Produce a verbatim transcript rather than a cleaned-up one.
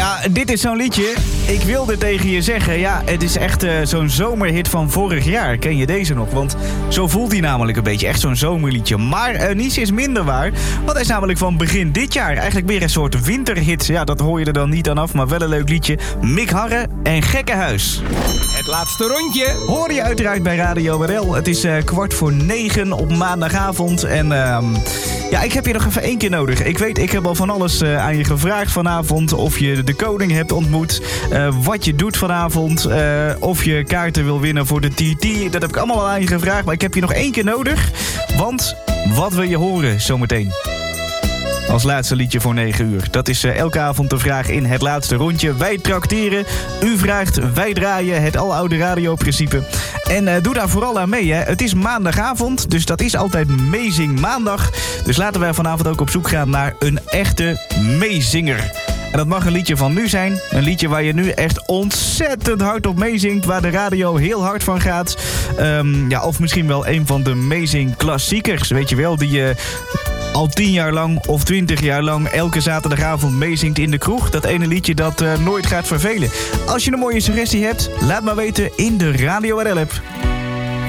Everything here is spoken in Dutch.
Ja, dit is zo'n liedje. Ik wilde tegen je zeggen, ja, het is echt uh, zo'n zomerhit van vorig jaar. Ken je deze nog? Want zo voelt hij namelijk een beetje. Echt zo'n zomerliedje. Maar uh, niets is minder waar. Want hij is namelijk van begin dit jaar. Eigenlijk weer een soort winterhit. Ja, dat hoor je er dan niet aan af, maar wel een leuk liedje. Mick Harre en Gekkenhuis. Het laatste rondje. Hoor je uiteraard bij Radio R L. Het is uh, kwart voor negen op maandagavond. En uh, ja, ik heb je nog even één keer nodig. Ik weet, ik heb al van alles uh, aan je gevraagd vanavond. Of je de koning hebt ontmoet. Uh, wat je doet vanavond. Uh, of je kaarten wil winnen voor de T T. Dat heb ik allemaal al aan je gevraagd. Maar ik heb je nog één keer nodig. Want wat wil je horen zometeen? Als laatste liedje voor negen uur. Dat is uh, elke avond de vraag in het laatste rondje. Wij trakteren, u vraagt, wij draaien. Het aloude radioprincipe. En uh, doe daar vooral aan mee. Hè. Het is maandagavond, dus dat is altijd Meezing Maandag. Dus laten wij vanavond ook op zoek gaan naar een echte meezinger. En dat mag een liedje van nu zijn. Een liedje waar je nu echt ontzettend hard op meezingt. Waar de radio heel hard van gaat. Um, ja, of misschien wel een van de meezing klassiekers. Weet je wel, die je al tien jaar lang of twintig jaar lang elke zaterdagavond meezingt in de kroeg. Dat ene liedje dat uh, nooit gaat vervelen. Als je een mooie suggestie hebt, laat maar weten in de Radio R L app.